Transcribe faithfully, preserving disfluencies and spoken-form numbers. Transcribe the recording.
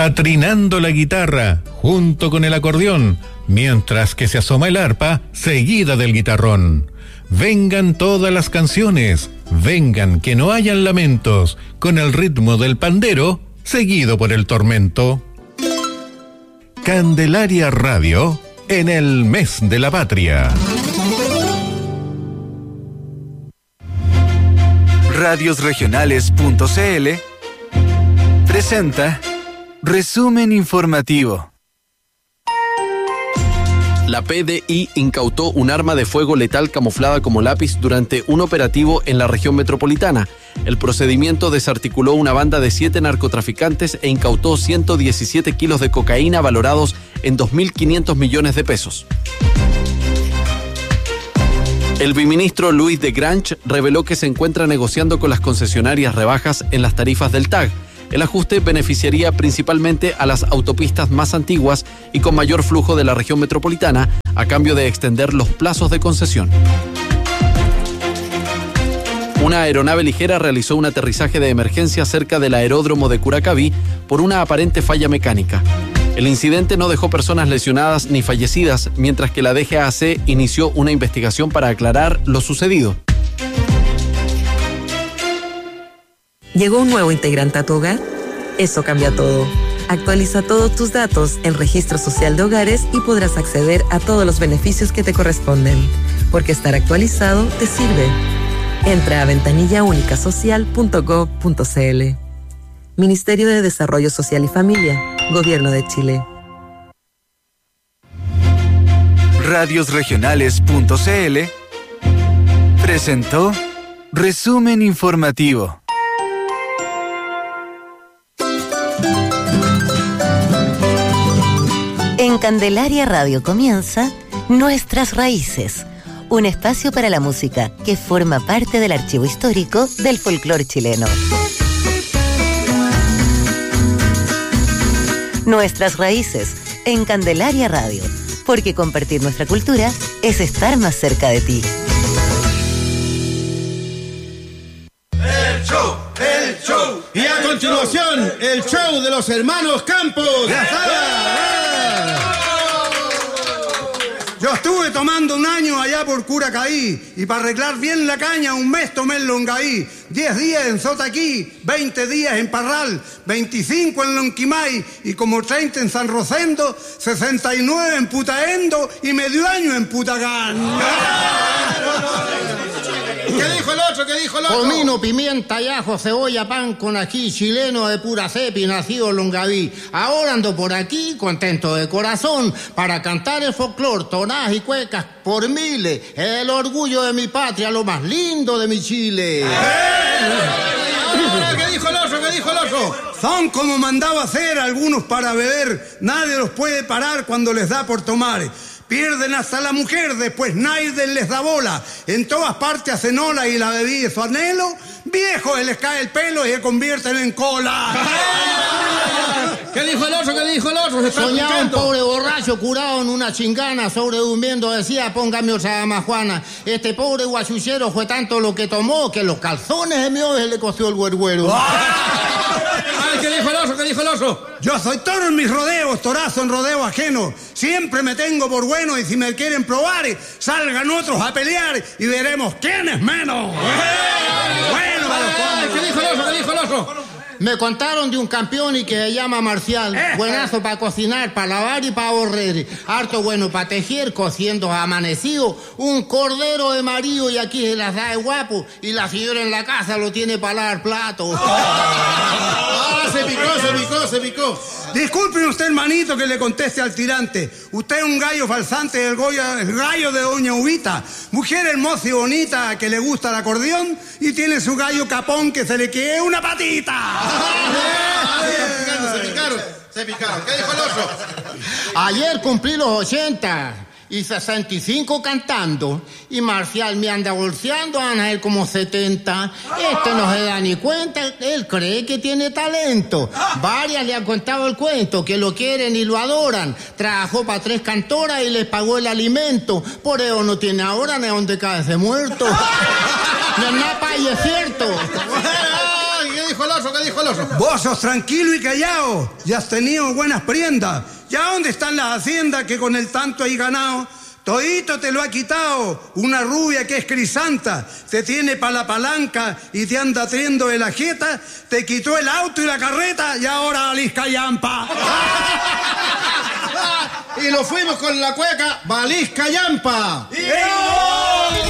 va trinando la guitarra junto con el acordeón, mientras que se asoma el arpa seguida del guitarrón. Vengan todas las canciones, vengan que no hayan lamentos, con el ritmo del pandero seguido por el tormento. Candelaria Radio en el mes de la patria. radios regionales punto c l presenta Resumen Informativo. La P D I incautó un arma de fuego letal camuflada como lápiz durante un operativo en la región metropolitana. El procedimiento desarticuló una banda de siete narcotraficantes e incautó ciento diecisiete kilos de cocaína valorados en dos mil quinientos millones de pesos. El viceministro Luis de Grange reveló que se encuentra negociando con las concesionarias rebajas en las tarifas del T A G. El ajuste beneficiaría principalmente a las autopistas más antiguas y con mayor flujo de la región metropolitana, a cambio de extender los plazos de concesión. Una aeronave ligera realizó un aterrizaje de emergencia cerca del aeródromo de Curacaví por una aparente falla mecánica. El incidente no dejó personas lesionadas ni fallecidas, mientras que la D G A C inició una investigación para aclarar lo sucedido. ¿Llegó un nuevo integrante a tu hogar? Eso cambia todo. Actualiza todos tus datos en Registro Social de Hogares y podrás acceder a todos los beneficios que te corresponden. Porque estar actualizado te sirve. Entra a ventanilla única social punto gob punto c l. Ministerio de Desarrollo Social y Familia, Gobierno de Chile. radios regionales punto c l presentó Resumen Informativo. En Candelaria Radio comienza Nuestras Raíces, un espacio para la música que forma parte del archivo histórico del folclore chileno. Nuestras Raíces, en Candelaria Radio, porque compartir nuestra cultura es estar más cerca de ti. El show, el show. Y a continuación, el show de los hermanos Campos. Yo estuve tomando un año allá por Curacaví y para arreglar bien la caña un mes tomé en Longaví, diez días en Sotaquí, veinte días en Parral, veinticinco en Lonquimay y como treinta en San Rosendo, sesenta y nueve en Putaendo y medio año en Putagán. ¿Qué dijo el otro? ¿Qué dijo el otro? Comino, pimienta y ajo, cebolla, pan con ají, chileno de pura cepa, nacido en Longaví. Ahora ando por aquí, contento de corazón, para cantar el folclore, tonás y cuecas por miles. El orgullo de mi patria, lo más lindo de mi Chile. ¿Qué dijo el otro? ¿Qué dijo el otro? Son como mandaba hacer algunos para beber, nadie los puede parar cuando les da por tomar. Pierden hasta la mujer, después nadie les da bola. En todas partes hacen ola y la bebida es su anhelo. Viejos, les cae el pelo y se convierten en cola. ¿Qué dijo el otro? ¿Qué dijo el otro? Se está Soñaba un explicando. pobre borracho curado en una chingana, sobredurmiendo, decía, póngame otra Juana. Este pobre guachuchero fue tanto lo que tomó que los calzones de mi ojo le cosió el güergüero. Ay, ¿qué dijo el otro? ¿Qué dijo el otro? Yo soy toro en mis rodeos, torazo en rodeo ajeno. Siempre me tengo por bueno y si me quieren probar, salgan otros a pelear y veremos quién es menos. Bueno, Ay, ¿qué dijo el otro? ¿Qué dijo el otro? Me contaron de un campeón y que se llama Marcial. Buenazo para cocinar, para lavar y para borrer. Harto bueno para tejer, cociendo amanecido. Un cordero de marido y aquí se las da de guapo. Y la señora en la casa lo tiene para lavar platos. Ah, se picó, se picó, se picó. Disculpen usted, hermanito, que le conteste al tirante. Usted es un gallo falsante del Goya, el gallo de Doña Ubita. Mujer hermosa y bonita que le gusta el acordeón y tiene su gallo capón que se le quede una patita. Se picaron, se picaron. ¿Qué dijo el otro? Ayer cumplí los ochenta y sesenta y cinco cantando. Y Marcial me anda bolseando, a él como setenta. Este no se da ni cuenta, él cree que tiene talento. Varias le han contado el cuento, que lo quieren y lo adoran. Trabajó para tres cantoras y les pagó el alimento. Por eso no tiene ahora ni donde caerse muerto. No es nada, pa, y es cierto. ¿Qué dijo dijo el otro? ¿Qué dijo el otro? Vos sos tranquilo y callado. Ya has tenido buenas prendas. ¿Ya dónde están las haciendas que con el tanto hay ganado? Todito te lo ha quitado una rubia que es crisanta, te tiene pa' la palanca y te anda triendo de la jeta, te quitó el auto y la carreta y ahora valís callampa. Y lo fuimos con la cueca, valís callampa. ¡Viva!